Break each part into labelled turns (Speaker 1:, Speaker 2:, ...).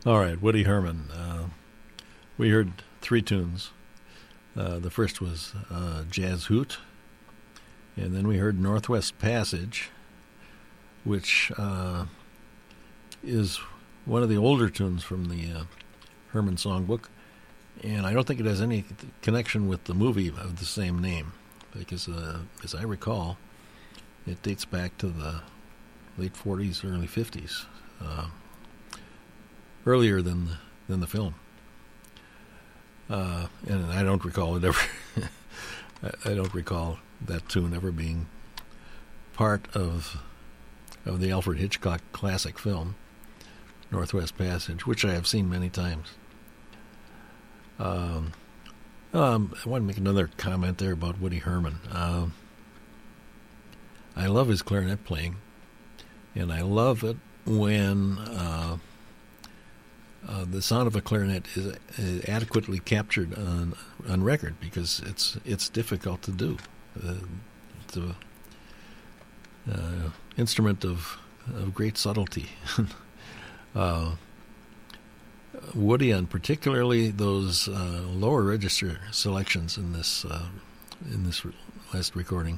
Speaker 1: All right, Woody Herman. We heard three tunes. The first was Jazz Hoot, and then we heard Northwest Passage, which is one of the older tunes from the Herman Songbook, and I don't think it has any connection with the movie of the same name, because as I recall, it dates back to the late 40s, early 50s, earlier than the film. And I don't recall it ever. I don't recall that tune ever being part of the Alfred Hitchcock classic film, Northwest Passage, which I have seen many times. I want to make another comment there about Woody Herman. I love his clarinet playing, and I love it when the sound of a clarinet is adequately captured on record, because it's difficult to do. It's an instrument of great subtlety. Woody, and particularly those lower register selections in this last recording,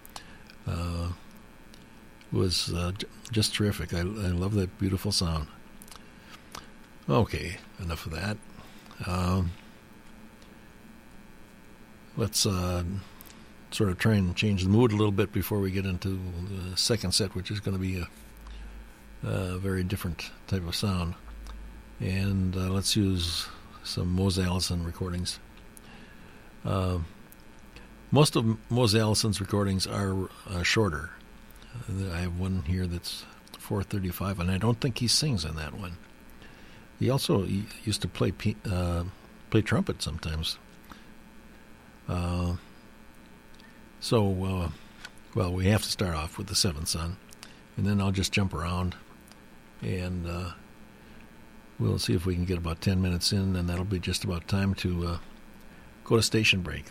Speaker 1: was just terrific. I love that beautiful sound. Okay, enough of that. Let's sort of try and change the mood a little bit before we get into the second set, which is going to be a very different type of sound. And let's use some Mose Allison recordings. Most of Mose Allison's recordings are shorter. I have one here that's 4:35, and I don't think he sings on that one. He also used to play trumpet sometimes. So we have to start off with the Seventh Son, and then I'll just jump around, and we'll see if we can get about 10 minutes in, and that'll be just about time to go to station break.